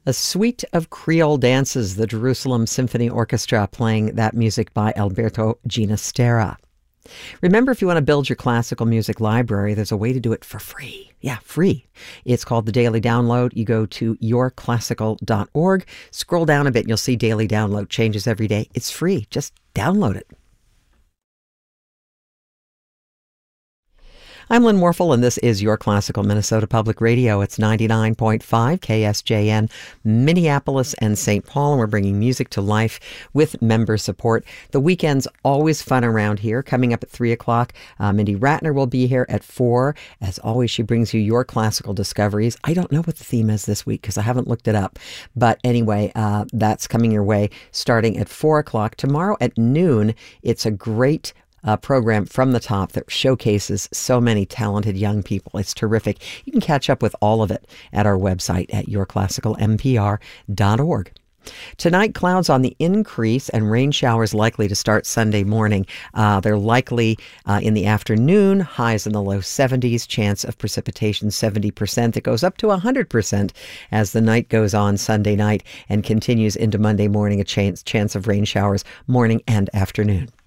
A suite of Creole dances, the Jerusalem Symphony Orchestra playing that music by Alberto Ginastera. Remember, if you want to build your classical music library, there's a way to do it for free. Yeah, free. It's called the Daily Download. You go to yourclassical.org, scroll down a bit, and you'll see Daily Download changes every day. It's free. Just download it. I'm Lynn Warfel, and this is Your Classical Minnesota Public Radio. It's 99.5 KSJN, Minneapolis and St. Paul, and we're bringing music to life with member support. The weekend's always fun around here. Coming up at 3 o'clock, Mindy Ratner will be here at 4. As always, she brings you your classical discoveries. I don't know what the theme is this week because I haven't looked it up. But anyway, that's coming your way starting at 4 o'clock. Tomorrow at noon, it's a great program from the top that showcases so many talented young people. It's terrific. You can catch up with all of it at our website at yourclassicalmpr.org. Tonight, clouds on the increase and rain showers likely to start Sunday morning. They're likely in the afternoon, highs in the low 70s, chance of precipitation 70%. It goes up to 100% as the night goes on Sunday night and continues into Monday morning, a chance of rain showers morning and afternoon.